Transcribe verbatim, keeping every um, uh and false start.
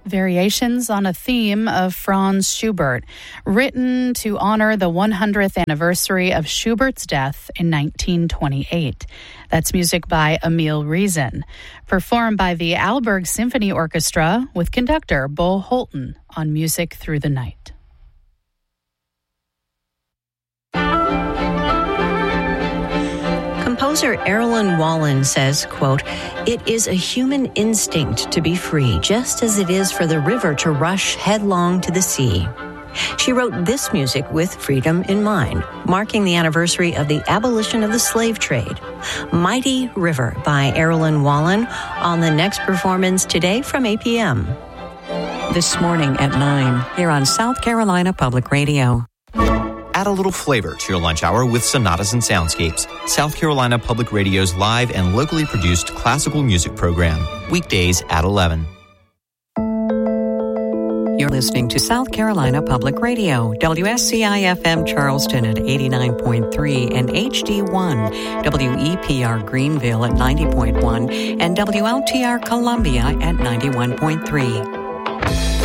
Variations on a theme of Franz Schubert, written to honor the one hundredth anniversary of Schubert's death in nineteen twenty-eight. That's music by Emil Reason, performed by the Alberg Symphony Orchestra with conductor Bo Holton on Music Through the Night. Composer Erilyn Wallen says, quote, "It is a human instinct to be free, just as it is for the river to rush headlong to the sea." She wrote this music with freedom in mind, marking the anniversary of the abolition of the slave trade. Mighty River by Erilyn Wallen on the next performance today from eight p.m. This morning at nine, here on South Carolina Public Radio. Add a little flavor to your lunch hour with Sonatas and Soundscapes, South Carolina Public Radio's live and locally produced classical music program. Weekdays at eleven. You're listening to South Carolina Public Radio, W S C I F M Charleston at eighty-nine point three and H D one, W E P R Greenville at ninety point one, and W L T R Columbia at ninety-one point three.